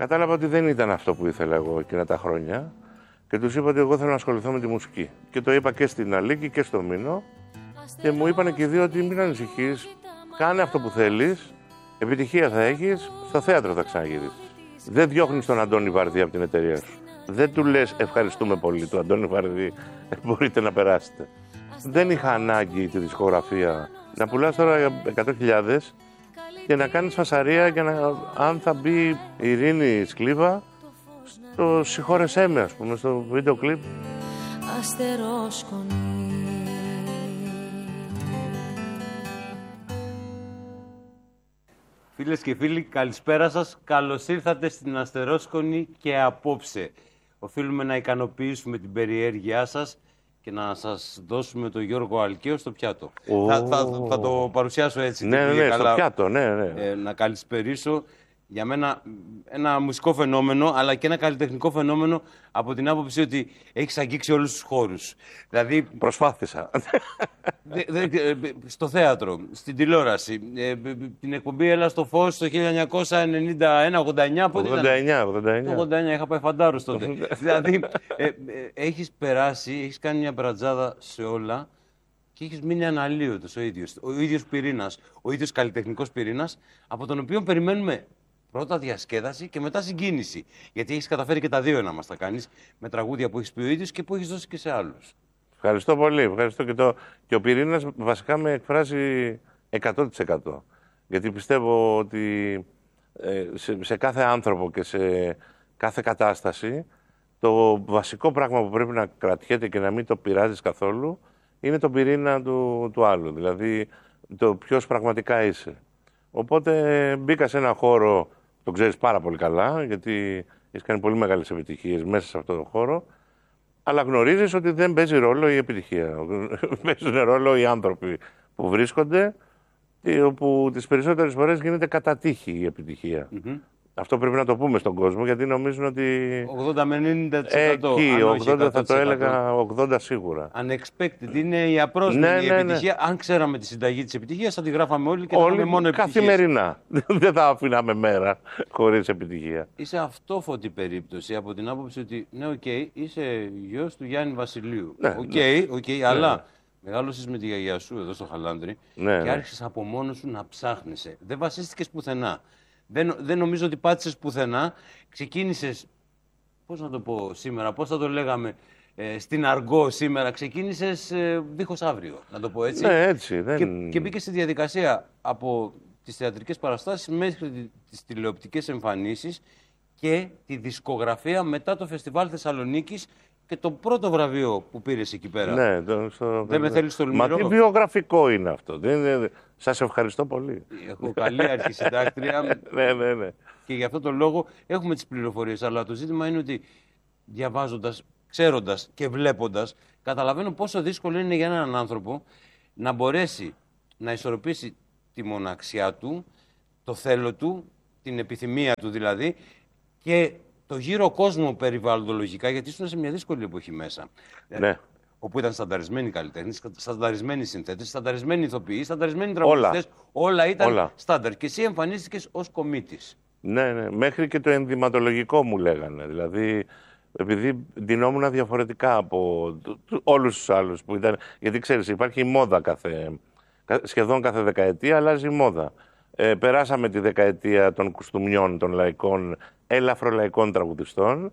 Κατάλαβα ότι δεν ήταν αυτό που ήθελα εγώ εκείνα τα χρόνια και τους είπα ότι εγώ θέλω να ασχοληθώ με τη μουσική. Και το είπα και στην Αλίκη και στο Μήνο και μου είπαν και οι δύο ότι μην ανησυχείς, κάνε αυτό που θέλεις, επιτυχία θα έχεις, στο θέατρο θα ξαναγυρίσεις. Δεν διώχνεις τον Αντώνη Βαρδί από την εταιρεία σου. Δεν του λες ευχαριστούμε πολύ του Αντώνη Βαρδί, μπορείτε να περάσετε. Δεν είχα ανάγκη τη δισκογραφία να πουλάς τώρα 100.000 και να κάνεις φασαρία για να, αν θα μπει η Ειρήνη Σκλίβα στο «Συγχώρεσέ με», ας πούμε, στο βίντεο κλιπ. Αστερόσκονη. Φίλες και φίλοι, καλησπέρα σας. Καλώς ήρθατε στην Αστερόσκονη και απόψε. Οφείλουμε να ικανοποιήσουμε την περιέργειά σας και να σας δώσουμε τον Γιώργο Αλκαίο στο πιάτο. Θα το παρουσιάσω έτσι. Ναι, στο πιάτο, ναι. Να καλησπερίσω για μένα ένα μουσικό φαινόμενο, αλλά και ένα καλλιτεχνικό φαινόμενο από την άποψη ότι έχεις αγγίξει όλους τους χώρους. Δηλαδή, προσπάθησα. Στο θέατρο, στην τηλεόραση, την εκπομπή «Έλα στο φως» το 1991-89, πότε ήταν? 89, είχα πάει φαντάρος τότε. Δηλαδή, έχεις περάσει, έχεις κάνει μια μπρατζάδα σε όλα και έχεις μείνει αναλύωτος ο ίδιος πυρήνας, ο ίδιος καλλιτεχνικός πυρήνας, από τον οποίο περιμένουμε πρώτα διασκέδαση και μετά συγκίνηση. Γιατί έχεις καταφέρει και τα δύο να μας τα κάνεις, με τραγούδια που έχεις πει ο ίδιος και που έχεις δώσει και σε άλλους. Ευχαριστώ πολύ. Ευχαριστώ και ο πυρήνας βασικά με εκφράζει 100%. Γιατί πιστεύω ότι σε κάθε άνθρωπο και σε κάθε κατάσταση το βασικό πράγμα που πρέπει να κρατιέται και να μην το πειράζεις καθόλου είναι το πυρήνα του άλλου. Δηλαδή το ποιος πραγματικά είσαι. Οπότε μπήκα σε ένα χώρο, το ξέρεις πάρα πολύ καλά, γιατί έχεις κάνει πολύ μεγάλες επιτυχίες μέσα σε αυτόν τον χώρο, αλλά γνωρίζεις ότι δεν παίζει ρόλο η επιτυχία. Παίζουν ρόλο οι άνθρωποι που βρίσκονται, όπου τις περισσότερες φορές γίνεται κατά τύχη η επιτυχία. Αυτό πρέπει να το πούμε στον κόσμο, γιατί νομίζουν ότι 80 με 90%. Εκεί, 80 θα το έλεγα, 80 σίγουρα. Unexpected, είναι η απρόσμενη επιτυχία. Αν ξέραμε τη συνταγή της επιτυχίας, θα τη γράφαμε όλοι και θα είχαμε μόνο επιτυχίες. Καθημερινά. Δεν θα αφήναμε μέρα χωρίς επιτυχία. Είσαι αυτόφωτη περίπτωση από την άποψη ότι, ναι, είσαι γιος του Γιάννη Βασιλείου. Αλλά μεγάλωσες με τη γιαγιά σου εδώ στο Χαλάνδρι και άρχισες από μόνος σου να ψάχνεσαι. Δεν βασίστηκες πουθενά. Δεν νομίζω ότι πάτησες πουθενά. Ξεκίνησες, πώς να το πω σήμερα, πώς θα το λέγαμε, στην αργό σήμερα. Ξεκίνησες δίχως αύριο, να το πω έτσι. Ναι, έτσι. Και μπήκες στη διαδικασία από τις θεατρικές παραστάσεις μέχρι τις τηλεοπτικές εμφανίσεις και τη δισκογραφία μετά το Φεστιβάλ Θεσσαλονίκης και το πρώτο βραβείο που πήρες εκεί πέρα. Ναι, δεν με θέλεις στο Λουμερό. Μα τι βιογραφικό είναι αυτό. Σας ευχαριστώ πολύ. Έχω καλή αρχισυντάκτρια. Ναι. Και γι' αυτό τον λόγο έχουμε τις πληροφορίες. Αλλά το ζήτημα είναι ότι διαβάζοντας, ξέροντας και βλέποντας, καταλαβαίνω πόσο δύσκολο είναι για έναν άνθρωπο να μπορέσει να ισορροπήσει τη μοναξιά του, το θέλω του, την επιθυμία του δηλαδή, και το γύρο κόσμο περιβαλλοντολογικά, γιατί ήσουν σε μια δύσκολη εποχή μέσα. Ναι. Όπου ήταν στανταρισμένοι καλλιτέχνες, στανταρισμένοι συνθέτες, στανταρισμένοι ηθοποιοί, στανταρισμένοι τραγουδιστές. Όλα ήταν στάνταρ. Και εσύ εμφανίστηκες ως κομίτης. Ναι. Μέχρι και το ενδυματολογικό μου λέγανε. Δηλαδή, επειδή ντυνόμουν διαφορετικά από όλους τους άλλους που ήταν. Γιατί ξέρεις, υπάρχει η μόδα σχεδόν κάθε δεκαετία, αλλάζει η μόδα. Περάσαμε τη δεκαετία των κουστούμιών, των λαϊκών, ελαφρολαϊκών τραγουδιστών.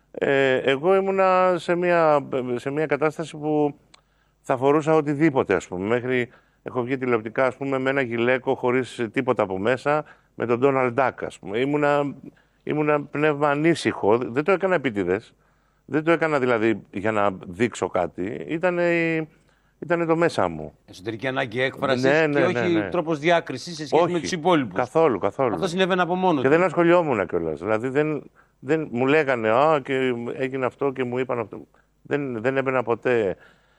Εγώ ήμουνα σε μια κατάσταση που θα φορούσα οτιδήποτε, ας πούμε. Μέχρι έχω βγει τηλεοπτικά, ας πούμε, με ένα γυλαίκο χωρίς τίποτα από μέσα, με τον Ντόναλντ Ντακ, ας πούμε. Ήμουνα πνεύμα ανήσυχο. Δεν το έκανα επίτηδες. Δεν το έκανα δηλαδή για να δείξω κάτι. Ήτανε το μέσα μου. Εσωτερική ανάγκη έκφρασης και όχι τρόπος διάκρισης σε σχέση με τους υπόλοιπους. Καθόλου. Αυτό συνέβαινε από μόνο του. Και δεν ασχολιόμουν κιόλας. Δηλαδή δεν μου λέγανε και έγινε αυτό και μου είπαν αυτό. Δεν έμπαινα ποτέ.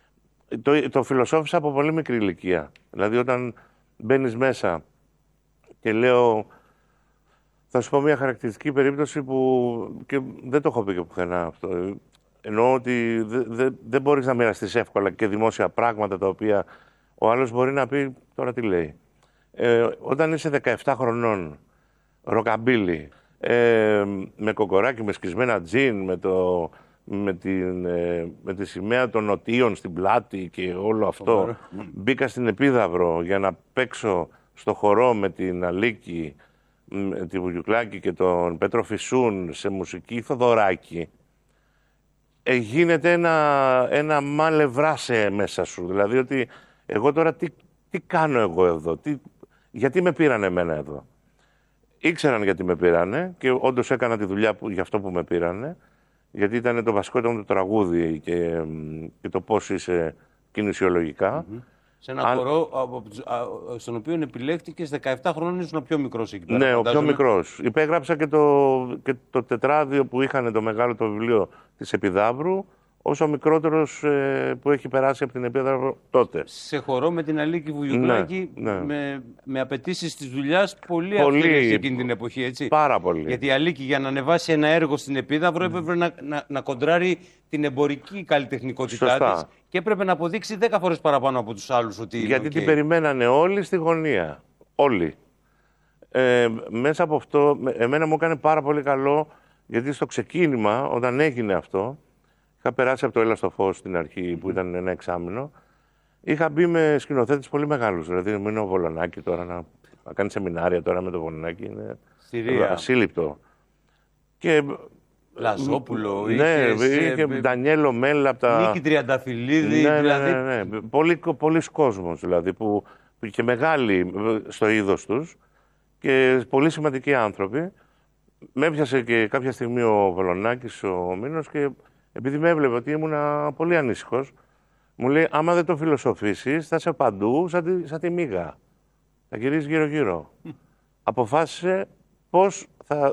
Το φιλοσόφισα από πολύ μικρή ηλικία. Δηλαδή όταν μπαίνεις μέσα και λέω. Θα σου πω μια χαρακτηριστική περίπτωση που και δεν το έχω πει και πουθενά αυτό. Εννοώ ότι δεν μπορείς να μοιραστείς εύκολα και δημόσια πράγματα τα οποία ο άλλος μπορεί να πει τώρα τι λέει. Όταν είσαι 17 χρονών, ροκαμπίλι, με κοκοράκι, με σκισμένα τζιν, με τη σημαία των νοτίων στην πλάτη και όλο αυτό. Μπήκα στην Επίδαυρο για να παίξω στο χορό με την Αλίκη, τη Βουγιουκλάκη και τον Πέτρο Φυσούν σε μουσική Θοδωράκη. Γίνεται ένα μάλευράσε μέσα σου. Δηλαδή ότι εγώ τώρα τι κάνω εγώ εδώ, γιατί με πήρανε εμένα εδώ. Ήξεραν γιατί με πήρανε και όντως έκανα τη δουλειά για αυτό που με πήρανε, γιατί ήταν το βασικό ήταν το τραγούδι και το πώς είσαι κινησιολογικά. Σε ένα χορό στον οποίο επιλέχτηκες 17 χρόνων, ήσουν ο πιο μικρός εκεί πέρα. Ναι, ο πιο μικρός. Υπέγραψα και το τετράδιο που είχαν το μεγάλο το βιβλίο της Επιδαύρου, ως ο μικρότερος που έχει περάσει από την Επίδαυρο τότε. Σε χορό με την Αλίκη Βουγιουκλάκη, με απαιτήσεις της δουλειάς πολύ αυστηρές εκείνη την εποχή, έτσι. Πάρα πολύ. Γιατί η Αλίκη για να ανεβάσει ένα έργο στην Επίδαυρο έπρεπε να κοντράρει την εμπορική καλλιτεχνικότητά της και έπρεπε να αποδείξει 10 φορές παραπάνω από τους άλλους ότι είναι. Γιατί την περιμένανε όλοι στη γωνία. Όλοι. Μέσα από αυτό, εμένα μου έκανε πάρα πολύ καλό, γιατί στο ξεκίνημα, όταν έγινε αυτό, είχα περάσει από το Έλα στο Φως στην αρχή, που ήταν ένα εξάμηνο. Είχα μπει με σκηνοθέτες πολύ μεγάλους. Δηλαδή, είναι ο Βολονάκη τώρα να κάνει σεμινάρια τώρα με το Βολονάκη. Είναι ασύλληπτο. Και Λαζόπουλο, είχε Ντανιέλο Μέλ από τα. Νίκη Τριανταφυλλίδη. Ναι. Πολλοί κόσμος δηλαδή, που και μεγάλοι στο είδος τους και πολύ σημαντικοί άνθρωποι. Με έπιασε και κάποια στιγμή ο Βολονάκης, ο Μήνος, και επειδή με έβλεπε ότι ήμουν πολύ ανήσυχος, μου λέει: άμα δεν το φιλοσοφήσεις, θα είσαι παντού σαν τη μύγα. Θα γυρίζεις γύρω-γύρω. Αποφάσισε πώς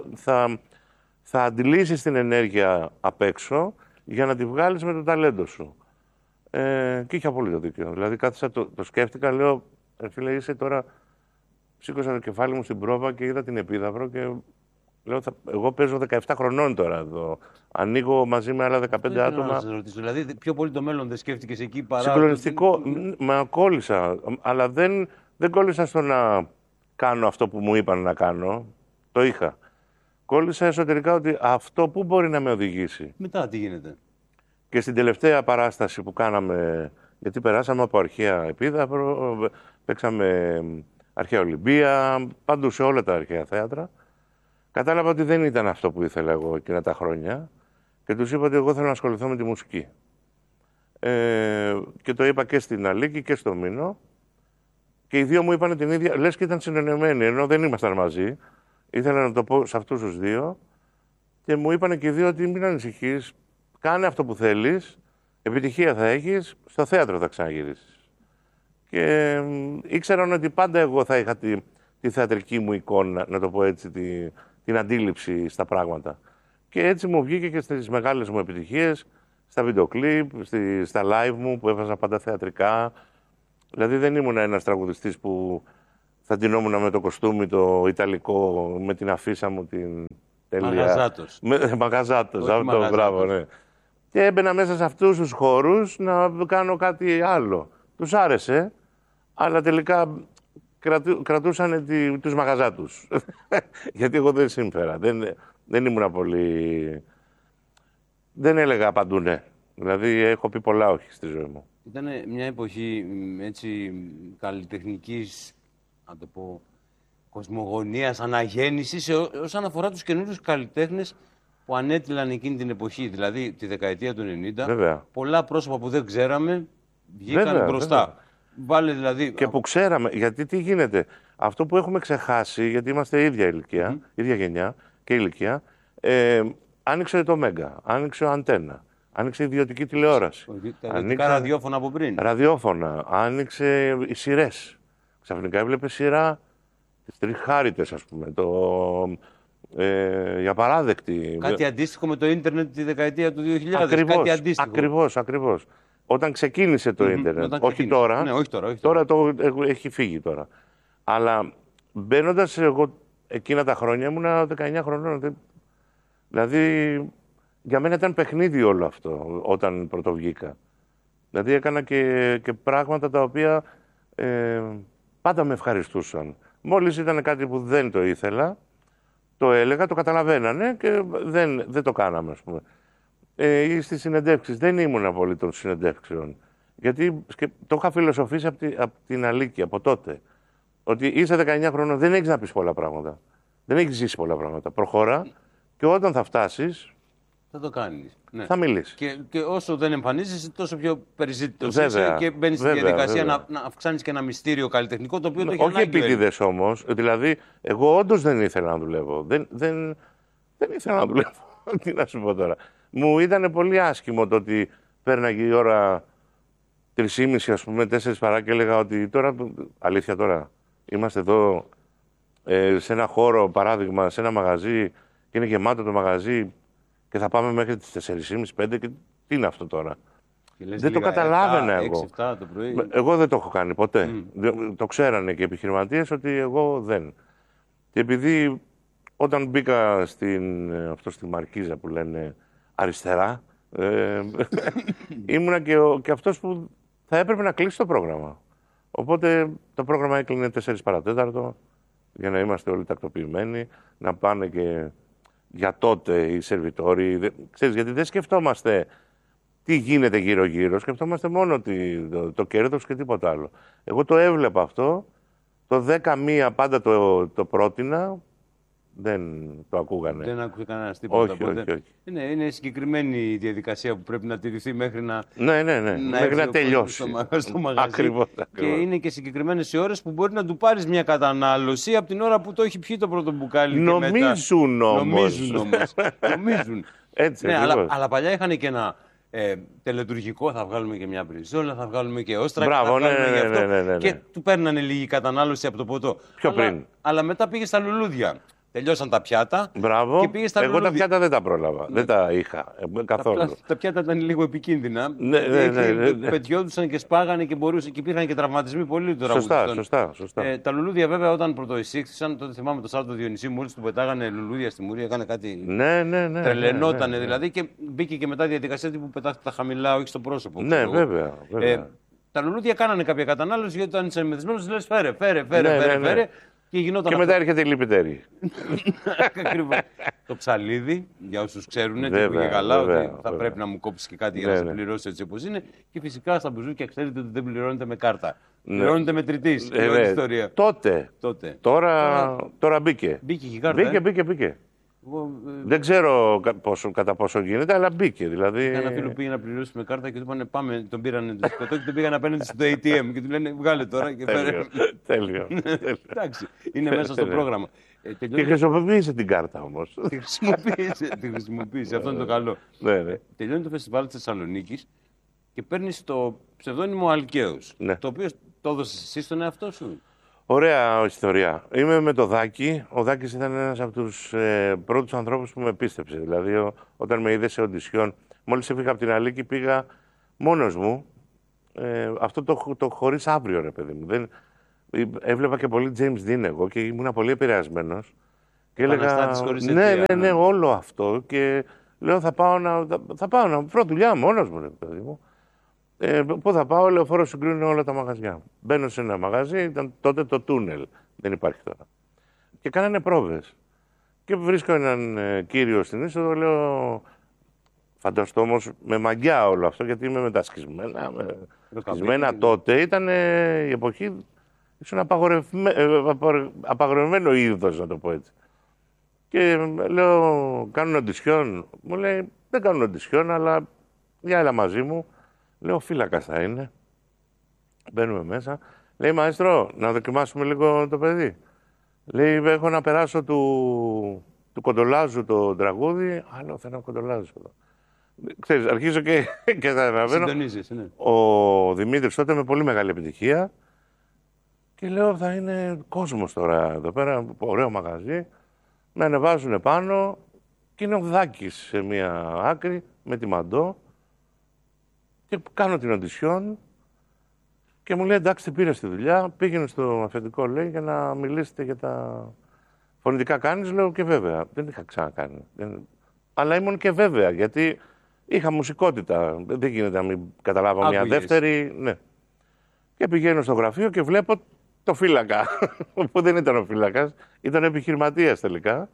θα αντιλήσεις την ενέργεια απ' έξω για να τη βγάλεις με το ταλέντο σου. Και είχε απόλυτο δίκιο. Δηλαδή, κάθισα, το σκέφτηκα, λέω: φίλε, είσαι τώρα. Σήκωσα το κεφάλι μου στην πρόβα και είδα την Επίδαυρο και λέω: εγώ παίζω 17 χρονών τώρα εδώ. Ανοίγω μαζί με άλλα 15 άτομα. Να σας ρωτήσω. Δηλαδή, πιο πολύ το μέλλον δεν σκέφτηκες εκεί παρά. Συγκλονιστικό. Μα κόλλησα. Αλλά δεν κόλλησα στο να κάνω αυτό που μου είπαν να κάνω. Το είχα. Κόλλησα εσωτερικά ότι αυτό πού μπορεί να με οδηγήσει. Μετά τι γίνεται. Και στην τελευταία παράσταση που κάναμε, γιατί περάσαμε από αρχαία Επίδαυρο, παίξαμε αρχαία Ολυμπία, παντού σε όλα τα αρχαία θέατρα. Κατάλαβα ότι δεν ήταν αυτό που ήθελα εγώ εκείνα τα χρόνια και τους είπα ότι εγώ θέλω να ασχοληθώ με τη μουσική. Και το είπα και στην Αλίκη και στο Μήνο και οι δύο μου είπαν την ίδια, λες και ήταν συνεννοημένοι, ενώ δεν ήμασταν μαζί. Ήθελα να το πω σε αυτούς τους δύο και μου είπαν και οι δύο ότι μην ανησυχείς, κάνε αυτό που θέλεις, επιτυχία θα έχεις, στο θέατρο θα ξαναγυρίσεις. Και ήξεραν ότι πάντα εγώ θα είχα τη θεατρική μου εικόνα, να το πω έτσι, την αντίληψη στα πράγματα. Και έτσι μου βγήκε και στις μεγάλες μου επιτυχίες, στα βίντεο κλιπ, στα live μου που έβαζα πάντα θεατρικά. Δηλαδή δεν ήμουν ένας τραγουδιστής που θα ντυνόμουν με το κοστούμι το ιταλικό, με την αφίσα μου την τέλεια. Μαγαζάτος. Μαγαζάτος, αυτό, μπράβο, ναι. Και έμπαινα μέσα σε αυτούς τους χώρους να κάνω κάτι άλλο. Τους άρεσε, αλλά τελικά κρατούσαν τους μαγαζάτους. Γιατί εγώ δεν σύμφερα. Δεν ήμουν πολύ. Δεν έλεγα παντού ναι. Δηλαδή έχω πει πολλά όχι στη ζωή μου. Ήταν μια εποχή έτσι καλλιτεχνικής, να το πω, κοσμογονίας, αναγέννησης όσον αφορά τους καινούριους καλλιτέχνες που ανέτειλαν εκείνη την εποχή, δηλαδή τη δεκαετία του 90. Βέβαια. Πολλά πρόσωπα που δεν ξέραμε βγήκαν μπροστά. Βέβαια. Βάλε δηλαδή. Και που ξέραμε, γιατί τι γίνεται. Αυτό που έχουμε ξεχάσει, γιατί είμαστε ίδια ηλικία, ίδια γενιά και ηλικία, άνοιξε το Μέγκα, άνοιξε ο Αντένα, άνοιξε η ιδιωτική τηλεόραση. Άνοιξε ραδιόφωνα από πριν. Ραδιόφωνα, άνοιξε οι σειρές. Ξαφνικά έβλεπε σειρά τις Τριχάριτες, ας πούμε, για παράδεκτη. Κάτι αντίστοιχο με το ίντερνετ τη δεκαετία του 2000. Ακριβώς. Όταν ξεκίνησε το ίντερνετ, όχι τώρα. Ναι, όχι τώρα. Τώρα έχει φύγει τώρα. Αλλά μπαίνοντας εγώ εκείνα τα χρόνια ήμουν 19 χρονών. Δηλαδή για μένα ήταν παιχνίδι όλο αυτό όταν πρωτοβγήκα. Δηλαδή έκανα και πράγματα τα οποία πάντα με ευχαριστούσαν. Μόλις ήταν κάτι που δεν το ήθελα, το έλεγα, το καταλαβαίνανε και δεν το κάναμε, ας πούμε. Ή στις συνεντεύξεις, δεν ήμουν πολύ των συνεντεύξεων. Γιατί το είχα φιλοσοφήσει από την Αλίκη, από τότε. Ότι είσαι 19 χρόνων, δεν έχεις να πεις πολλά πράγματα. Δεν έχεις ζήσει πολλά πράγματα. Προχώρα και όταν θα φτάσεις. Θα το κάνεις. Ναι. Θα μιλήσεις. Και όσο δεν εμφανίζεσαι, τόσο πιο περιζήτητος είσαι και μπαίνεις στη διαδικασία να αυξάνεις και ένα μυστήριο καλλιτεχνικό, το οποίο το έχει ανάγκη. Όχι επίτηδες όμως. Δηλαδή, εγώ όντως δεν ήθελα να δουλεύω. Δεν ήθελα να δουλεύω. Τι να σου πω τώρα. Μου ήταν πολύ άσχημο το ότι πέρναγε η ώρα 3:30, ας πούμε, 4 παρά και έλεγα ότι τώρα, αλήθεια τώρα, είμαστε εδώ σε ένα χώρο, παράδειγμα, σε ένα μαγαζί και είναι γεμάτο το μαγαζί και θα πάμε μέχρι τις 4:30-5 και τι είναι αυτό τώρα. Δεν το καταλάβαινα εγώ. 6-7 το πρωί. Εγώ δεν το έχω κάνει ποτέ. Το ξέρανε και οι επιχειρηματίες ότι εγώ δεν. Και επειδή όταν μπήκα στη Μαρκίζα που λένε αριστερά, ήμουνα και αυτός που θα έπρεπε να κλείσει το πρόγραμμα. Οπότε το πρόγραμμα έκλεινε 4 παρατέταρτο για να είμαστε όλοι τακτοποιημένοι, να πάνε και για τότε οι σερβιτόροι. Ξέρεις, γιατί δεν σκεφτόμαστε τι γίνεται γύρω-γύρω, σκεφτόμαστε μόνο το κέρδος και τίποτα άλλο. Εγώ το έβλεπα αυτό, το 10-1 πάντα το πρότεινα. Δεν το ακούγανε. Δεν άκουσε κανένα τίποτα. Όχι. Είναι συγκεκριμένη η διαδικασία που πρέπει να τηρηθεί μέχρι να, μέχρι να τελειώσει. Στο μαγαζί. Ακριβώς. Και είναι και συγκεκριμένες οι ώρες που μπορεί να του πάρεις μια κατανάλωση από την ώρα που το έχει πιει το πρώτο μπουκάλι. Νομίζουν όμως. Νομίζουν. Έτσι, ναι, αλλά παλιά είχαν και ένα τελετουργικό, θα βγάλουμε και μια μπριζόλα, θα βγάλουμε και όστρα. Μπράβο, ναι. Και του παίρνανε λίγη κατανάλωση από το ποτό. Πιο πριν. Αλλά μετά πήγε στα λουλούδια. Τελειώσαν τα πιάτα. Μπράβο. Και πήγε στα εγώ τα πιάτα δεν τα πρόλαβα. Ναι. Δεν τα είχα καθόλου. Τα πιάτα ήταν λίγο επικίνδυνα. Ναι. Πετιόντουσαν και σπάγανε και υπήρχαν και τραυματισμοί πολύ τώρα. Σωστά. Τα λουλούδια βέβαια όταν πρωτοεισήχθησαν, τότε θυμάμαι το Σάββατο Διονυσή, μόλις του πετάγανε λουλούδια στη μούρη, έκανε κάτι. Ναι. Τρελαινότανε δηλαδή και μπήκε και μετά η διαδικασία που πετάχτε τα χαμηλά, όχι στο πρόσωπο. Ναι, βέβαια. Τα λουλούδια κάνανε κάποια κατανάλωση γιατί όταν είσαι μεθυσμένος λες φέρε. Και μετά έρχεται η λιπητέρη. Ακριβώς. Το ψαλίδι, για όσους ξέρουν, και πήγε καλά, ότι θα πρέπει να μου κόψει και κάτι για να σε πληρώσει έτσι όπως είναι. Και φυσικά στα μπουζούκια ξέρετε ότι δεν πληρώνετε με κάρτα. Πληρώνετε με τριτής. Ιστορία. Τότε. Τώρα μπήκε. Μπήκε η κάρτα. Μπήκε. Δεν ξέρω κατά πόσο γίνεται, αλλά μπήκε. Δηλαδή... Ένα φίλο πήγε να πληρώσει με κάρτα και του είπανε πάμε, τον πήρανε το σκοτώ και τον πήγαν απέναντι στο ATM και του λένε βγάλε τώρα και φέρε. Τέλειο. Εντάξει, είναι μέσα στο πρόγραμμα. Και χρησιμοποίησε την κάρτα όμως. Τη χρησιμοποίησε, αυτό είναι το καλό. Τελειώνει το φεστιβάλ της Θεσσαλονίκης και παίρνεις το ψευδόνυμο Αλκαίος, το οποίο το έδωσες εσύ στον εαυτό σου. Ωραία ιστορία. Είμαι με το Δάκη. Ο Δάκης ήταν ένας από τους πρώτους ανθρώπους που με πίστεψε. Δηλαδή, όταν με είδε σε οντισιόν, μόλις έφυγα από την Αλίκη, πήγα μόνος μου. Αυτό το χωρίς αύριο, ρε παιδί μου. Έβλεπα και πολύ James Dean εγώ και ήμουν πολύ επηρεασμένος. Και έλεγα, ναι, όλο αυτό. Και λέω, θα πάω να βρω δουλειά μόνος μου, ρε παιδί μου. Πού θα πάω, λεωφόρο συγκρίνουν όλα τα μαγαζιά. Μπαίνω σε ένα μαγαζί, ήταν τότε το τούνελ. Δεν υπάρχει τώρα. Και κάνανε πρόβες. Και βρίσκω έναν κύριο στην είσοδο, λέω. Φανταστώ όμως με μαγιά όλο αυτό, γιατί είμαι με τα σκισμένα. Σκισμένα τότε ήταν η εποχή. Ήσουν απαγορευμένο είδος, να το πω έτσι. Και λέω, κάνουν οντισιόν. Μου λέει, δεν κάνουν οντισιόν, αλλά για έλα μαζί μου. Λέω, φύλακας θα είναι. Μπαίνουμε μέσα. Λέει, μαέστρο, να δοκιμάσουμε λίγο το παιδί. Λέει, έχω να περάσω του Κοντολάζου το τραγούδι. Άλλο θέλω να Κοντολάζου εδώ. Ξέρεις, αρχίζω και θα αναβαίνω. Συντονίζεις, ναι. Ο Δημήτρης τότε με πολύ μεγάλη επιτυχία. Και λέω, θα είναι κόσμος τώρα εδώ πέρα, ωραίο μαγαζί. Με ανεβάζουν πάνω και είναι ο Δάκης σε μία άκρη με τη Μαντό. Και κάνω την οντισιόν και μου λέει, εντάξει, τι πήρε στη δουλειά. Πήγαινε στο αφεντικό, λέει, για να μιλήσετε για τα φωνητικά κάνεις. Λέω, και βέβαια. Δεν είχα ξανακάνει. Αλλά ήμουν και βέβαια, γιατί είχα μουσικότητα. Δεν γίνεται να μην καταλάβω μια δεύτερη. Ναι. Και πηγαίνω στο γραφείο και βλέπω το φύλακα. Που δεν ήταν ο φύλακας, ήταν επιχειρηματίας τελικά.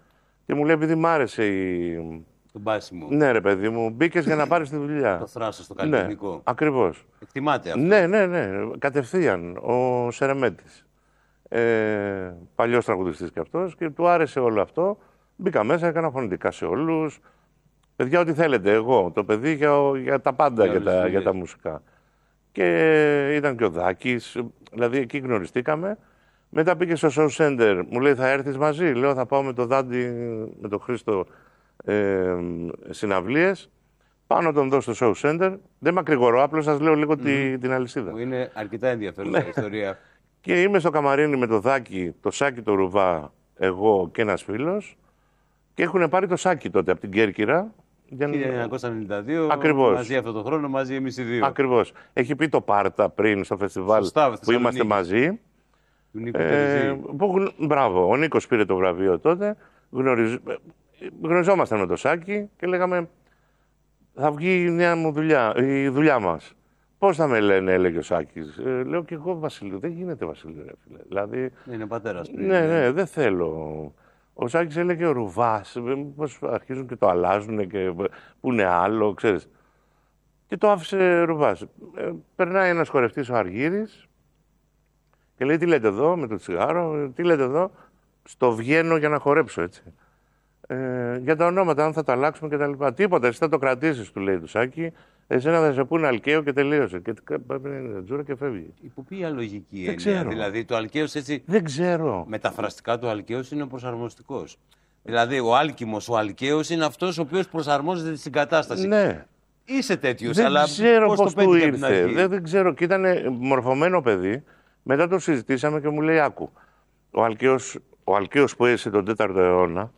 Και μου λέει, επειδή μ' άρεσε το μπάσιμο. Ναι, ρε παιδί μου, μπήκες για να πάρεις τη δουλειά. Το θράσος, στο καλλιτεχνικό. Ναι, ακριβώς. Εκτιμάται αυτό. Ναι. Κατευθείαν. Ο Σερεμέτης. Παλιός τραγουδιστής κι αυτός και του άρεσε όλο αυτό. Μπήκα μέσα, έκανα φωνητικά σε όλους. Παιδιά, ό,τι θέλετε. Εγώ, το παιδί για τα πάντα, για τα μουσικά. Και ήταν και ο Δάκης. Δηλαδή εκεί γνωριστήκαμε. Μετά πήγε στο show center. Μου λέει, θα έρθεις μαζί? Λέω, θα πάω με το Δάντη, με τον Χρήστο, συναυλίες. Πάω να τον δω στο show center. Δεν μακρηγορώ, απλώς σας λέω λίγο την αλυσίδα. Μου είναι αρκετά ενδιαφέρουσα η ιστορία. Και είμαι στο καμαρίνι με το Δάκη, το Σάκη το Ρουβά, εγώ και ένας φίλος. Και έχουν πάρει το Σάκη τότε από την Κέρκυρα. 1992, ακριβώς. Μαζί αυτό το χρόνο, μαζί εμείς οι δύο. Ακριβώς. Έχει πει το Πάρτα πριν στο φεστιβάλ. Σωστά, που είμαστε μαζί. Του Νίκο Μπράβο, ο Νίκος πήρε το βραβείο τότε. Γνωριζόμασταν με το Σάκη και λέγαμε, θα βγει η νέα μου δουλειά, η δουλειά μας. Πώς θα με λένε, έλεγε ο Σάκης. Λέω και εγώ Βασίλειο. Δεν γίνεται Βασίλειο, ρε φίλε. Δηλαδή, είναι πατέρας πριν. Ναι, δεν θέλω. Ο Σάκης έλεγε ο Ρουβάς. Πώς αρχίζουν και το αλλάζουν και που είναι άλλο, ξέρεις. Και το άφησε Ρουβάς. Περνάει ένας χορευτής, ο Αργύρης, και λέει, τι λέτε εδώ με το τσιγάρο, τι λέτε εδώ? Στο βγαίνω για να χορέψω, έτσι. Για τα ονόματα, αν θα τα αλλάξουμε και τα λοιπά. Τίποτα, εσύ θα το κρατήσεις, του λέει του Σάκη. Εσένα θα σε πούνε Αλκαίο και τελείωσε. Και παίρνει τζούρα και φεύγει. Υπό ποια λογική έννοια? Δηλαδή το Αλκαίος έτσι. Δεν ξέρω. Μεταφραστικά το Αλκαίος είναι προσαρμοστικός. Δηλαδή ο Άλκημος, ο Αλκαίος είναι αυτός ο οποίος προσαρμόζεται στην κατάσταση. Ναι. Είσαι τέτοιος, αλλά δεν ξέρω πώς του ήρθε. Δεν ξέρω. Και ήταν μορφωμένο παιδί. Μετά το συζητήσαμε και μου λέει, άκου. Ο Αλκαίος που έζησε τον 4ο αιώνα,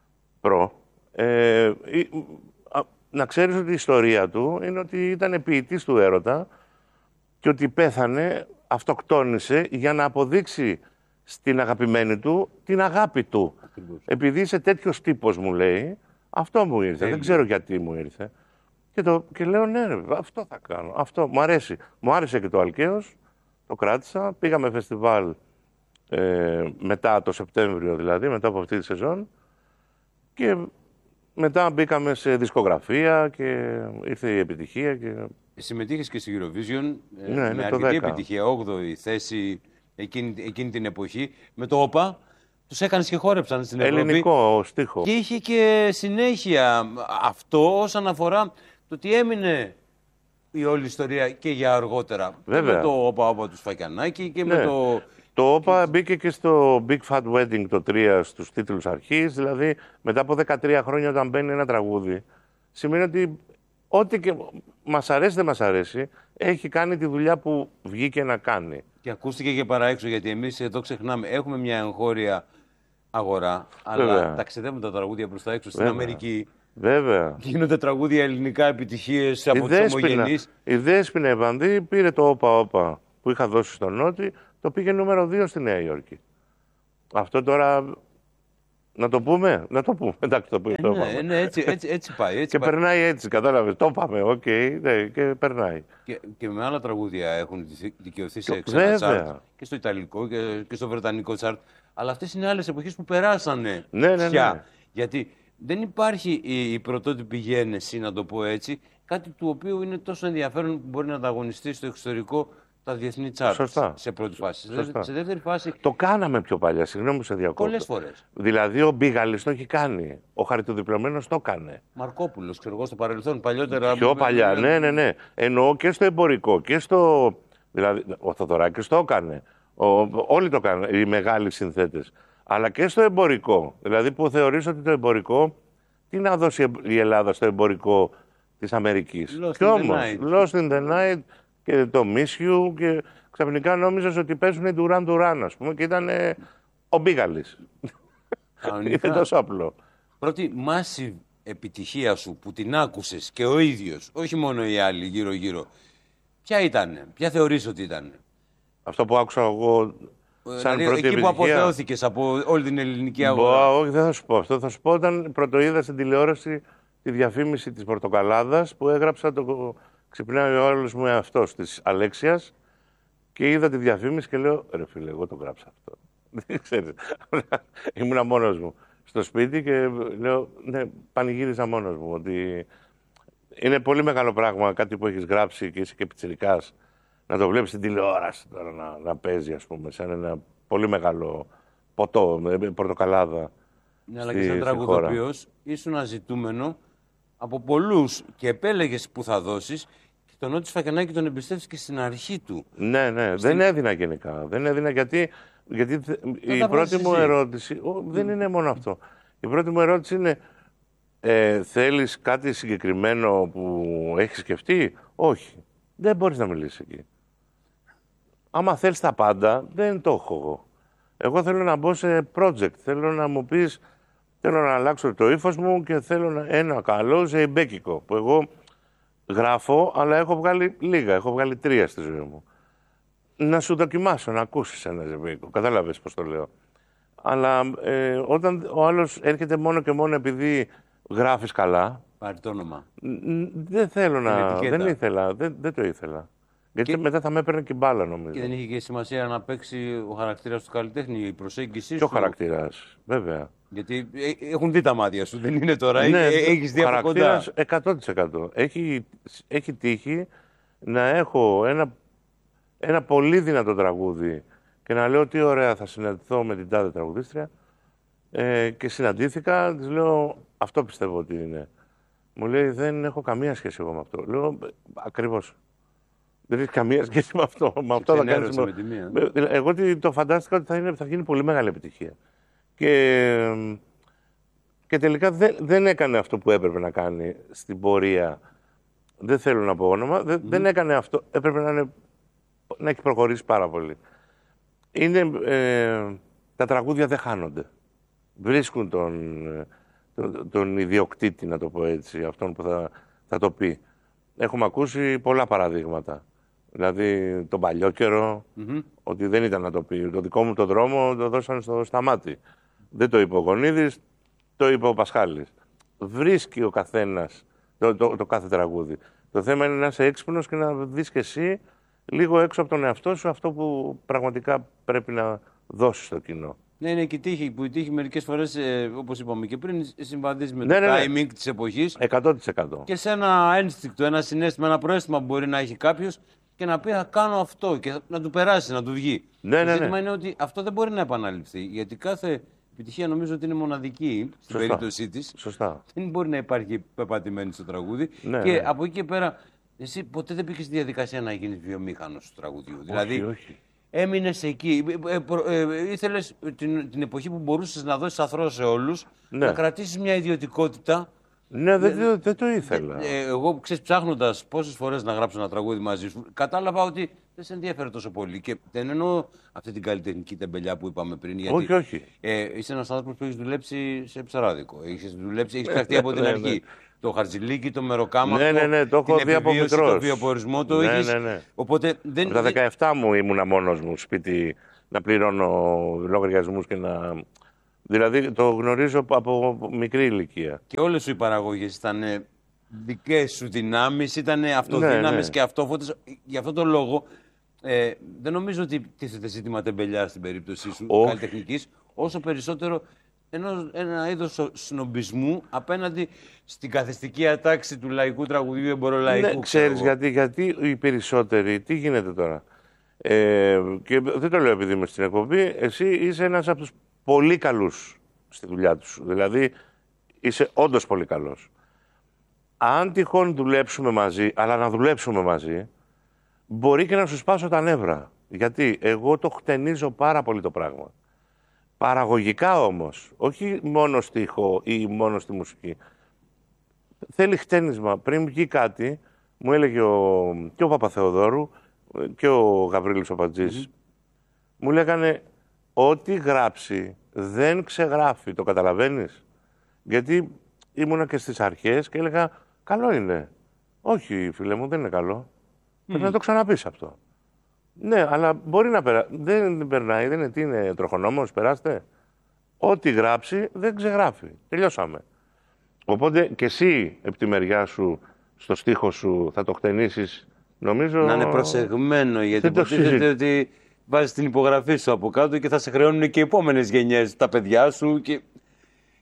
να ξέρεις ότι η ιστορία του είναι ότι ήταν ποιητής του έρωτα και ότι πέθανε, αυτοκτόνησε για να αποδείξει στην αγαπημένη του την αγάπη του. Ακριβώς. Επειδή είσαι τέτοιος τύπος, μου λέει, αυτό μου ήρθε. Δεν ξέρω γιατί μου ήρθε. Και λέω, ναι, ρε, αυτό θα κάνω. Αυτό μου αρέσει. Μου άρεσε και το Αλκαίος, το κράτησα. Πήγαμε φεστιβάλ μετά το Σεπτέμβριο, δηλαδή, μετά από αυτή τη σεζόν. Και μετά μπήκαμε σε δισκογραφία και ήρθε η επιτυχία. Και... Συμμετείχες και στη Eurovision με αρκετή επιτυχία, 8η θέση εκείνη την εποχή. Με το ΟΠΑ τους έκανες και χόρεψαν στην Ευρώπη. Ελληνικό στίχο. Και είχε και συνέχεια αυτό όσον αφορά το ότι έμεινε η όλη ιστορία και για αργότερα. Βέβαια. Με το ΟΠΑ του Σφακιανάκη και με το... Το ΟΠΑ μπήκε και στο Big Fat Wedding το 3 στους τίτλους αρχής, δηλαδή μετά από 13 χρόνια όταν μπαίνει ένα τραγούδι, σημαίνει ότι ό,τι και μας αρέσει δεν μας αρέσει, έχει κάνει τη δουλειά που βγήκε να κάνει. Και ακούστηκε και παραέξω, γιατί εμείς εδώ ξεχνάμε, έχουμε μια εγχώρια αγορά, αλλά ταξιδεύουν τα τραγούδια προς τα έξω στην Αμερική. Βέβαια. Γίνονται τραγούδια ελληνικά επιτυχίες από τους ομογενείς. Η Δέσποινα Ευανδύ πήρε το ΟΠΑ που είχα δώσει στον Νότι. Το πήγε νούμερο 2 στη Νέα Υόρκη. Αυτό τώρα, να το πούμε, εντάξει το πούμε. Ναι, έτσι πάει. Και περνάει έτσι, κατάλαβες, το είπαμε, οκ, ναι, και περνάει. Και με άλλα τραγούδια έχουν δικαιωθεί σε ξένα τσάρτ, και στο Ιταλικό και στο Βρετανικό τσάρτ. Αλλά αυτές είναι άλλες εποχές που περάσανε πια. Ναι. Γιατί δεν υπάρχει η πρωτότυπη γένεση, να το πω έτσι, κάτι του οποίου είναι τόσο ενδιαφέρον που μπορεί να ανταγωνιστεί στο εξωτερικό τα διεθνή τσάρτ σε πρώτη φάση. Σε δεύτερη φάση. Το κάναμε πιο παλιά, συγγνώμη που σε διακόπτω. Πολλές φορές. Δηλαδή ο Μπίγαλης το έχει κάνει. Ο Χαριτοδιπλωμένος το έκανε. Μαρκόπουλος, ξέρω εγώ, στο παρελθόν, παλιότερα. Πιο παλιά, ναι. Εννοώ και στο εμπορικό και στο. Δηλαδή, ο Θοδωράκης το έκανε. Όλοι το κάνουν, οι μεγάλοι συνθέτες. Αλλά και στο εμπορικό. Δηλαδή που θεωρείς ότι το εμπορικό. Τι να δώσει η Ελλάδα στο εμπορικό της Αμερικής. Κι όμως, Lost in the Night. Και το Miss You και ξαφνικά νόμιζες ότι παίζουν Duran Duran, ας πούμε, και ήταν ο Μπίγαλης. Είναι τόσο απλό. Πρώτη massive επιτυχία σου που την άκουσες και ο ίδιος, όχι μόνο οι άλλοι γύρω-γύρω, ποια ήτανε, ποια θεωρείς ότι ήτανε? Αυτό που άκουσα εγώ σαν πρώτη επιτυχία. Εκεί που αποθεώθηκες από όλη την ελληνική αγορά. Όχι, δεν θα σου πω αυτό. Θα σου πω όταν πρωτοείδα στην τηλεόραση τη διαφήμιση της Πορτοκαλάδας που έγραψα το... Ξυπνάει ο άλλος μου εαυτός της Αλέξιας και είδα τη διαφήμιση και λέω, ρε φίλε, εγώ το γράψα αυτό. Δεν ξέρεις. Ήμουνα μόνος μου. στο σπίτι και λέω, ναι, πανηγύριζα μόνος μου ότι είναι πολύ μεγάλο πράγμα κάτι που έχεις γράψει και είσαι και πιτσιρικάς να το βλέπεις στην τηλεόραση τώρα να παίζει, ας πούμε, σαν ένα πολύ μεγάλο ποτό με πορτοκαλάδα. Ναι, αλλά και σαν τραγουδοποιός ήσουν αζητούμενο από πολλούς και επέλεγες που θα δώσεις και τον Νότι Σφακιανάκη τον εμπιστεύτηκες στην αρχή του. Ναι, δεν έδινα γενικά. Δεν έδινα γιατί η πρώτη μου ερώτηση δεν είναι μόνο αυτό. Η πρώτη μου ερώτηση είναι θέλεις κάτι συγκεκριμένο που έχεις σκεφτεί? Όχι. Δεν μπορείς να μιλήσεις εκεί. Άμα θέλεις τα πάντα, δεν το έχω εγώ. Εγώ θέλω να μπω σε project. Θέλω να μου πεις, θέλω να αλλάξω το ύφος μου και θέλω ένα καλό ζεϊμπέκικο. Που εγώ γράφω, αλλά έχω βγάλει λίγα. Έχω βγάλει 3 στη ζωή μου. Να σου δοκιμάσω, να ακούσεις ένα ζεϊμπέκικο. Κατάλαβες πώς το λέω. Αλλά όταν ο άλλος έρχεται μόνο και μόνο επειδή γράφεις καλά. Πάρει το όνομα. Δεν θέλω να. Δεν ήθελα. Δεν το ήθελα. Γιατί μετά θα με έπαιρνε και μπάλα, νομίζω. Και δεν είχε και σημασία να παίξει ο χαρακτήρας του καλλιτέχνη, η προσέγγιση σου. Και ο χαρακτήρας, βέβαια. Γιατί έχουν δει τα μάτια σου, δεν είναι τώρα. Ναι, έχεις δει από κοντά. 100%. Έχει τύχει να έχω ένα πολύ δυνατό τραγούδι και να λέω τι ωραία θα συναντηθώ με την τάδε τραγουδίστρια. Και συναντήθηκα, της λέω αυτό πιστεύω ότι είναι. Μου λέει δεν έχω καμία σχέση εγώ με αυτό. Λέω ακριβώς. Δεν έχει καμία σχέση με αυτό. Με αυτό θα κάνεις. Εγώ το φαντάστηκα ότι θα γίνει πολύ μεγάλη επιτυχία. Και τελικά δεν έκανε αυτό που έπρεπε να κάνει στην πορεία. Δεν θέλω να πω όνομα. Δεν έκανε αυτό. Έπρεπε να έχει προχωρήσει πάρα πολύ. Τα τραγούδια δεν χάνονται. Βρίσκουν τον ιδιοκτήτη, να το πω έτσι, αυτόν που θα το πει. Έχουμε ακούσει πολλά παραδείγματα. Δηλαδή τον παλιό καιρό, ότι δεν ήταν να το πει. Το δικό μου το δρόμο το δώσανε στο Σταμάτη. Δεν το είπε ο Γονίδης, το είπε ο Πασχάλης. Βρίσκει ο καθένας το κάθε τραγούδι. Το θέμα είναι να είσαι έξυπνος και να δεις και εσύ λίγο έξω από τον εαυτό σου αυτό που πραγματικά πρέπει να δώσεις στο κοινό. Ναι, είναι και η τύχη, που η τύχη μερικές φορές, όπως είπαμε και πριν, συμβαδίζει με το timing της εποχής. 100%. Και σε ένα ένστικτο, ένα συναίσθημα, ένα προαίσθημα που μπορεί να έχει κάποιος και να πει θα κάνω αυτό και να του περάσει, να του βγει. Το ζήτημα είναι ότι αυτό δεν μπορεί να επαναληφθεί, γιατί κάθε επιτυχία νομίζω ότι είναι μοναδική στην περίπτωσή της. Σωστά. Δεν μπορεί να υπάρχει πεπατημένη στο τραγούδι. Και από εκεί και πέρα, εσύ ποτέ δεν πήγες στη διαδικασία να γίνεις βιομήχανος του τραγουδιού. Όχι, δηλαδή, όχι. Έμεινες εκεί. Ήθελες την εποχή που μπορούσες να δώσεις αθρώο σε όλους, να κρατήσεις μια ιδιωτικότητα. Ναι, δεν το ήθελα. Εγώ, ξέρεις, ψάχνοντας πόσες φορές να γράψω ένα τραγούδι μαζί σου, κατάλαβα ότι δεν σε ενδιαφέρει τόσο πολύ. Και δεν εννοώ αυτή την καλλιτεχνική τεμπελιά που είπαμε πριν. Γιατί, όχι. Είσαι ένας άνθρωπος που έχεις δουλέψει σε ψαράδικο. Έχεις ψαχτεί από την αρχή. Το χαρτζηλίκι, το μεροκάμα, το έχω δει από μικρός. Το βιοπορισμό το έχεις. Οπότε από τα 17 μου ήμουνα μόνος μου σπίτι να πληρώνω λογαριασμούς και να... Δηλαδή το γνωρίζω από μικρή ηλικία. Και όλες σου οι παραγωγές ήταν δικές σου δυνάμεις, ήταν αυτοδύναμες και αυτόφωτες. Γι' αυτό το λόγο δεν νομίζω ότι τίθεται ζήτημα τεμπελιά στην περίπτωσή σου καλλιτεχνικής, όσο περισσότερο ένα είδος σνομπισμού απέναντι στην καθιστική ατάξη του λαϊκού τραγουδιού εμπορολαϊκού. Ναι, ξέρεις γιατί οι περισσότεροι, τι γίνεται τώρα. Και δεν το λέω επειδή είμαι στην εκπομπή, εσύ είσαι ένας από τους πολύ καλούς στη δουλειά τους. Δηλαδή είσαι όντως πολύ καλός. Αν τυχόν δουλέψουμε μαζί, αλλά να δουλέψουμε μαζί, μπορεί και να σου σπάσω τα νεύρα. Γιατί εγώ το χτενίζω πάρα πολύ το πράγμα. Παραγωγικά όμως, όχι μόνο στίχο ή μόνο στη μουσική. Θέλει χτένισμα. Πριν βγει κάτι, μου έλεγε και ο Παπαθεοδόρου και ο Γαβρίλης ο Πατζής, μου λέγανε ό,τι γράψει δεν ξεγράφει. Το καταλαβαίνεις? Γιατί ήμουνα και στις αρχές και έλεγα καλό είναι. Όχι φίλε μου, δεν είναι καλό. Πρέπει να το ξαναπείς αυτό. Ναι, αλλά μπορεί να περάσει. Δεν περνάει, δεν είναι, τι είναι τροχονόμος, περάστε. Ό,τι γράψει δεν ξεγράφει. Τελειώσαμε. Οπότε και εσύ επί τη μεριά σου, στο στίχο σου, θα το χτενίσεις, νομίζω. Να είναι προσεγμένο, γιατί υποτίθεται ότι βάζεις την υπογραφή σου από κάτω και θα σε χρεώνουν και οι επόμενες γενιές, τα παιδιά σου. Και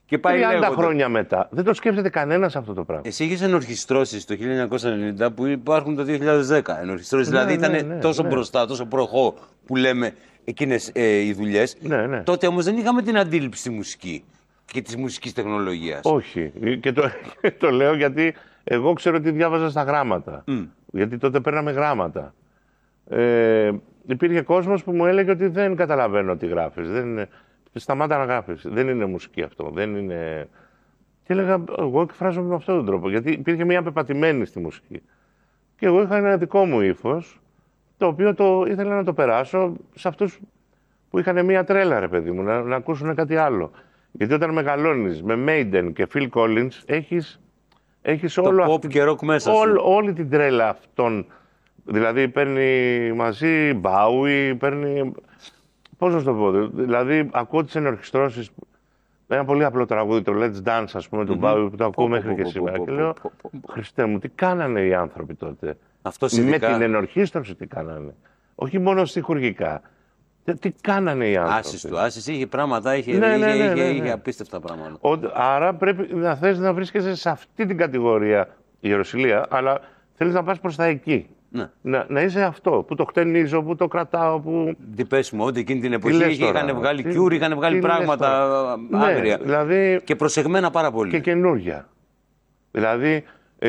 Και πάει 30 χρόνια μετά. Δεν το σκέφτεται κανένας αυτό το πράγμα. Εσύ είχες ενορχιστρώσεις το 1990 που υπάρχουν το 2010. Ενορχιστρώσεις, δηλαδή ήταν τόσο μπροστά, τόσο προχώ που λέμε εκείνες οι δουλειές. Ναι. Τότε όμως δεν είχαμε την αντίληψη στη μουσική και της μουσικής τεχνολογίας. Όχι. Και το λέω γιατί εγώ ξέρω ότι διάβαζα στα γράμματα. Γιατί τότε παίρναμε γράμματα. Υπήρχε κόσμος που μου έλεγε ότι δεν καταλαβαίνω τι γράφεις. Σταμάτα να γράφεις. Δεν είναι μουσική αυτό. Δεν είναι... Και έλεγα, εγώ εκφράζομαι με αυτόν τον τρόπο. Γιατί υπήρχε μια πεπατημένη στη μουσική. Και εγώ είχα ένα δικό μου ύφος, το οποίο ήθελα να το περάσω σε αυτούς που είχαν μια τρέλα, ρε παιδί μου, να ακούσουν κάτι άλλο. Γιατί όταν μεγαλώνεις με Maiden και Phil Collins, έχεις όλο pop και rock μέσα σου. Όλη την τρέλα αυτών. Δηλαδή παίρνει μαζί Bowie, παίρνει... Πώς να σου το πω, δηλαδή ακούω τις ενορχιστρώσεις, ένα πολύ απλό τραγούδι, το Let's Dance, ας πούμε, του Bowie, που το ακούω μέχρι και σήμερα. Και λέω, Χριστέ μου, τι κάνανε οι άνθρωποι τότε. Με την ενορχίστρωση τι κάνανε. Όχι μόνο στιχουργικά. Τι κάνανε οι άνθρωποι. Άσης είχε πράγματα, είχε απίστευτα πράγματα. Άρα πρέπει να θες να βρίσκεσαι σε αυτή την κατηγορία η Ιεροσυλία, αλλά θέλεις να πας προς τα εκεί. Ναι. Να είσαι αυτό, που το χτενίζω, που το κρατάω, που... Τι πες μου, ότι εκείνη την εποχή είχαν βγάλει Cure, είχαν βγάλει πράγματα άγρια. Ναι, δηλαδή, και προσεγμένα πάρα πολύ. Και καινούργια. Δηλαδή,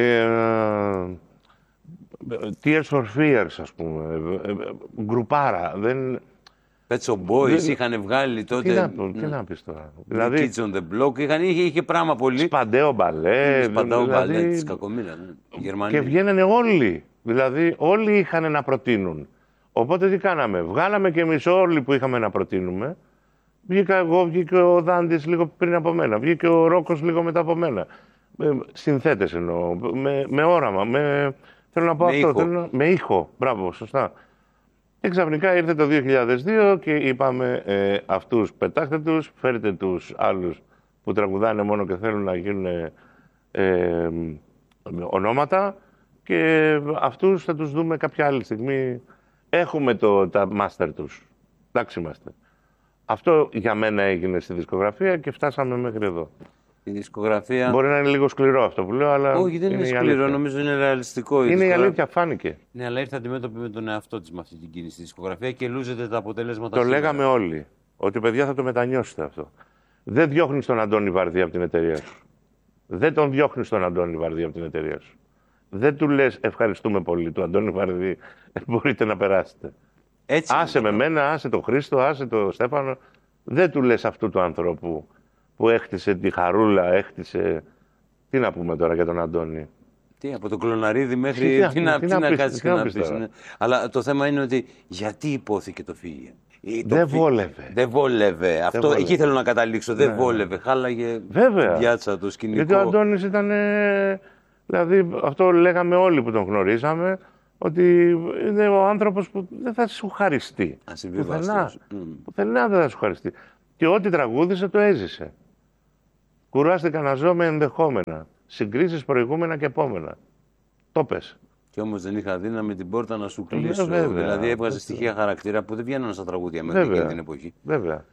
Tears for Fears, ας πούμε, γκρουπάρα. Pet Shop Boys είχαν βγάλει τότε. Τι να πεις τώρα. Δηλαδή, Kids on the Block, είχε πράγμα πολύ. Σπαντέο μπαλέ. Σπαντέο μπαλέ της Κακομοίρας. Και βγαίνανε όλοι. Δηλαδή όλοι είχαν να προτείνουν. Οπότε τι κάναμε. Βγάλαμε και εμείς όλοι που είχαμε να προτείνουμε. Βγήκα εγώ, βγήκε ο Δάντης λίγο πριν από μένα. Βγήκε ο Ρόκος λίγο μετά από μένα. Συνθέτες εννοώ. Με όραμα. Θέλω να πω με αυτό. Ήχο. Με ήχο. Μπράβο, σωστά. Και ξαφνικά ήρθε το 2002 και είπαμε αυτούς πετάχτε τους, φέρτε τους άλλους που τραγουδάνε μόνο και θέλουν να γίνουν ονόματα και αυτούς θα τους δούμε κάποια άλλη στιγμή. Έχουμε τα master τους. Εντάξει είμαστε. Αυτό για μένα έγινε στη δισκογραφία και φτάσαμε μέχρι εδώ. Η δισκογραφία... Μπορεί να είναι λίγο σκληρό αυτό που λέω, αλλά. Όχι, δεν είναι σκληρό, νομίζω είναι ρεαλιστικό. Είναι η αλήθεια, φάνηκε. Ναι, αλλά ήρθε αντιμέτωπη με τον εαυτό της με αυτή την κίνηση στη δισκογραφία και λούζεται τα αποτελέσματα. Το λέγαμε όλοι. Ότι παιδιά θα το μετανιώσετε αυτό. Δεν διώχνεις τον Αντώνη Βαρδί από την εταιρεία σου. Δεν τον διώχνεις τον Αντώνη Βαρδί από την εταιρεία σου. Δεν του λες ευχαριστούμε πολύ του Αντώνη Βαρδί, μπορείτε να περάσετε. Έτσι άσε με μένα, άσε τον Χρήστο, άσε τον Στέφανο. Δεν του λες αυτού του ανθρώπου που έχτισε τη χαρούλα, έχτισε... Τι να πούμε τώρα για τον Αντώνη. Τι, από τον Κλωναρίδη μέχρι... Τι να κάτσεις και να πεις. Ναι. Αλλά το θέμα είναι ότι γιατί υπόθηκε το φύγε. Δεν βόλευε. Δεν βόλευε. Αυτό, εκεί θέλω να καταλήξω. Δεν βόλευε. Χάλαγε βέβαια. Την πιάτσα, το σκηνικό. Γιατί ο Αντώνης ήταν... Δηλαδή αυτό λέγαμε όλοι που τον γνωρίζαμε, ότι είναι ο άνθρωπος που δεν θα σου χαριστεί. Πουθενά δεν θα σου χαριστεί. Και ό,τι τραγούδισε το έζησε. Κουράστηκα να ζω με ενδεχόμενα. Συγκρίσεις προηγούμενα και επόμενα. Το πες. Και όμως δεν είχα δύναμη την πόρτα να σου κλείσω. Δηλαδή έβγαζε στοιχεία χαρακτήρα που δεν βγαίνουν στα τραγούδια μέχρι εκείνη την εποχή. Βέβαια.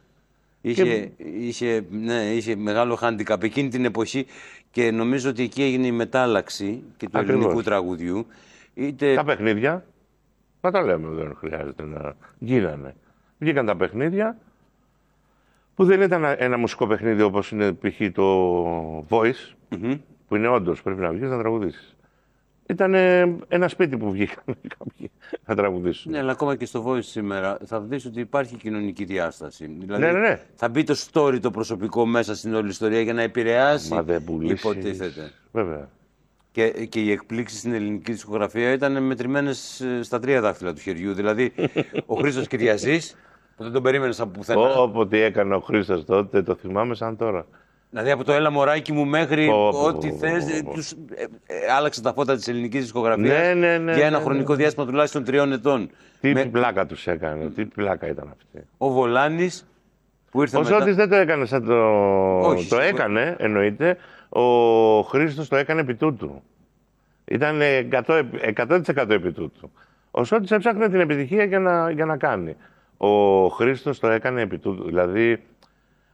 Είχε μεγάλο handicap εκείνη την εποχή και νομίζω ότι εκεί έγινε η μετάλλαξη και του ελληνικού τραγουδιού. Τα παιχνίδια, να τα λέμε, δεν χρειάζεται να γίνανε. Βγήκαν τα παιχνίδια, που δεν ήταν ένα μουσικό παιχνίδι όπως είναι π.χ. το Voice, που είναι όντως πρέπει να βγεις να τραγουδήσεις. Ήταν ένα σπίτι που βγήκαν κάποιοι να τραγουδήσουν. Ναι, αλλά ακόμα και στο Voice σήμερα θα δεις ότι υπάρχει κοινωνική διάσταση. Δηλαδή, θα μπει το story το προσωπικό μέσα στην όλη ιστορία για να επηρεάσει, υποτίθεται. Βέβαια. Και οι εκπλήξεις στην ελληνική δισκογραφία ήταν μετρημένες στα 3 δάχτυλα του χεριού. Δηλαδή, ο Χρήστος Κυριαζής, που δεν τον περίμενες από πουθενά. Όποτε έκανε ο Χρήστος τότε, το θυμάμαι σαν τώρα. Δηλαδή από το έλα μωράκι μου μέχρι ό,τι θες, άλλαξε τα φώτα της ελληνικής δισκογραφίας για ένα χρονικό διάστημα τουλάχιστον 3 ετών. Τι πλάκα τους έκανε, τι πλάκα ήταν αυτή. Ο Βολάνης που ήρθε μετά. Ο Σώτης δεν το έκανε σαν το... Όχι, το έκανε, εννοείται. Ο Χρήστος το έκανε επί τούτου. Ήταν 100% επί τούτου. Ο Σώτης έψαχνε την επιτυχία για να κάνει. Ο Χρήστος το έκανε επί τούτου. Δηλαδή,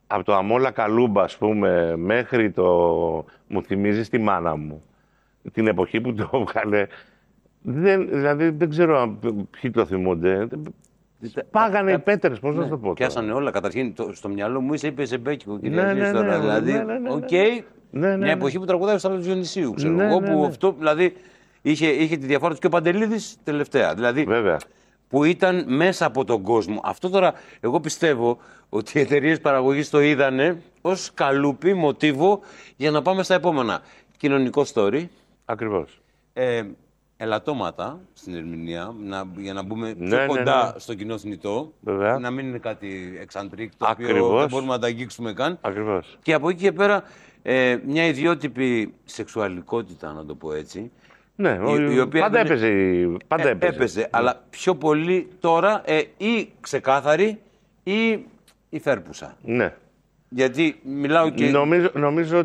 από το Αμόλα Καλούμπα, ας πούμε, μέχρι το... Μου θυμίζει τη μάνα μου. Την εποχή που το έβγαλε. Δηλαδή δεν ξέρω ποιοι το θυμούνται. Πάγανε οι πέτρες, πώς να το πω. Πιάσανε όλα. Καταρχήν στο μυαλό μου είπε Ζεμπέκικο, κυρία τώρα. Δηλαδή, μια εποχή που τραγουδάει ο Σταύρος Διονυσίου, ξέρω εγώ, που αυτό δηλαδή είχε τη διαφορά του και ο Παντελίδης τελευταία. Δηλαδή, βέβαια. Που ήταν μέσα από τον κόσμο. Αυτό τώρα, εγώ πιστεύω ότι οι εταιρείες παραγωγής το είδανε ως καλούπι, μοτίβο για να πάμε στα επόμενα. Κοινωνικό story. Ακριβώς. Ελαττώματα στην ερμηνεία, για να μπούμε πιο κοντά στο κοινό θνητό. Βέβαια. Να μην είναι κάτι εξαντρίκ, το οποίο δεν μπορούμε να τα αγγίξουμε καν. Ακριβώς. Και από εκεί και πέρα, μια ιδιότυπη σεξουαλικότητα, να το πω έτσι. Ναι, η οποία πάντα έπαιζε. Αλλά πιο πολύ τώρα ή ξεκάθαρη ή υφέρπουσα. Ναι. Γιατί μιλάω και... Νομίζω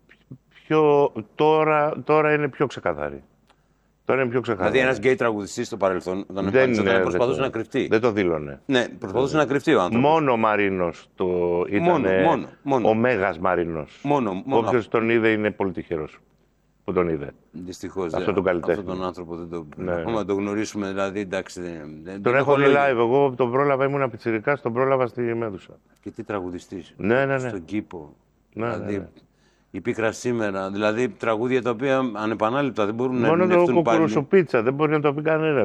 τώρα είναι πιο ξεκάθαρη. Δηλαδή ένας γκέι τραγουδιστής στο παρελθόν, όταν προσπαθούσε να κρυφτεί. Δεν το δήλωνε. Ναι, προσπαθούσε να κρυφτεί ο άνθρωπος. Μόνο ο Μαρίνος ήταν ο Μέγας Μαρίνος. Όποιος τον είδε είναι πολύ τυχερός που τον είδε. Δυστυχώς. Αυτό τον καλλιτέχνη. Αυτόν τον άνθρωπο δεν το το γνωρίσουμε. Δηλαδή, εντάξει, τον έχω δει live. Εγώ τον πρόλαβα, ήμουν πιτσιρικάς, τον πρόλαβα στη Μέδουσα. Και τι τραγουδιστής. Ναι. Στον κήπο. Δηλαδή, η πίκρα σήμερα, δηλαδή τραγούδια τα οποία ανεπανάληπτα δεν μπορούν να ερμηνευτούν πάλι. Μόνο το κουκουρουσουπίτσα, δεν μπορεί να το πει κανένας.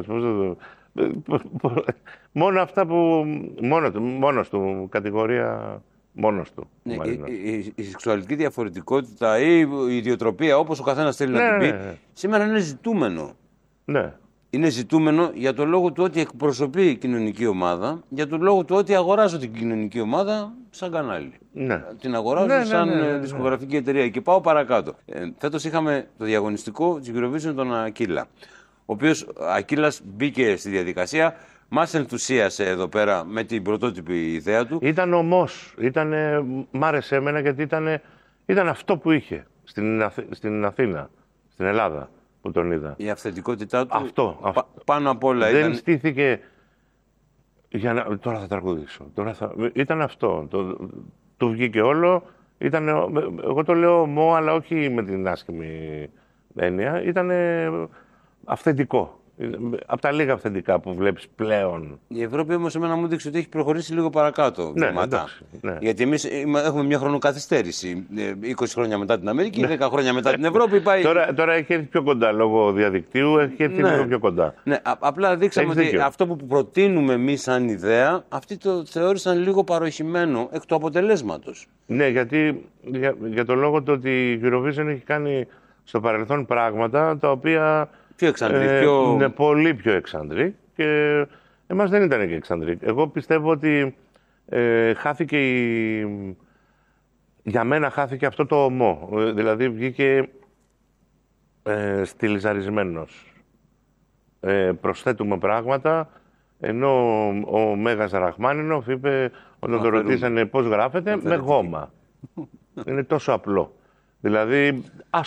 Μόνο αυτά που μόνος του, κατηγορία μόνος του. Ναι, η σεξουαλική διαφορετικότητα ή η ιδιοτροπία, όπως ο καθένας θέλει να την πει, σήμερα είναι ζητούμενο. Ναι. Είναι ζητούμενο για το λόγο του ότι εκπροσωπεί η κοινωνική ομάδα, για το λόγο του ότι αγοράζω την κοινωνική ομάδα σαν κανάλι. Ναι. Την αγοράζω σαν δισκογραφική εταιρεία. Και πάω παρακάτω. Φέτος είχαμε το διαγωνιστικό της Eurovision τον Ακύλα. Ο οποίος Ακύλας μπήκε στη διαδικασία, μας ενθουσίασε εδώ πέρα με την πρωτότυπη ιδέα του. Ήταν ομός. Μ' άρεσε εμένα γιατί ήταν αυτό που είχε στην Αθήνα, στην Ελλάδα. Που τον είδα. Η αυθεντικότητά του αυτό. Πάνω απ' όλα δεν στήθηκε τώρα θα τραγουδήσω. Ήταν αυτό. Του βγήκε όλο. Εγώ το λέω ομό, αλλά όχι με την άσχημη έννοια. Ήταν αυθεντικό. Από τα λίγα αυθεντικά που βλέπεις πλέον. Η Ευρώπη όμως εμένα μου έδειξε ότι έχει προχωρήσει λίγο παρακάτω. Ναι. Γιατί εμείς έχουμε μια χρονοκαθυστέρηση. 20 χρόνια μετά την Αμερική, 10 χρόνια μετά την Ευρώπη. Πάει... Τώρα έχει έρθει πιο κοντά λόγω διαδικτύου, έχει έρθει λίγο πιο κοντά. Ναι, απλά δείξαμε ότι αυτό που προτείνουμε εμείς σαν ιδέα, αυτοί το θεώρησαν λίγο παροχημένο εκ του αποτελέσματος. Ναι, γιατί για το λόγο του ότι η Eurovision έχει κάνει στο παρελθόν πράγματα τα οποία. Πιο εξαντρή, ναι, πολύ πιο εξαντρή και εμάς δεν ήταν και εξαντρή. Εγώ πιστεύω ότι χάθηκε για μένα χάθηκε αυτό το ομό. Δηλαδή βγήκε στιλιζαρισμένος. Προσθέτουμε πράγματα, ενώ ο Μέγας Ραχμάνινοφ είπε, όταν το ρωτήσανε πώς γράφεται, με γόμα. Είναι τόσο απλό. Δηλαδή,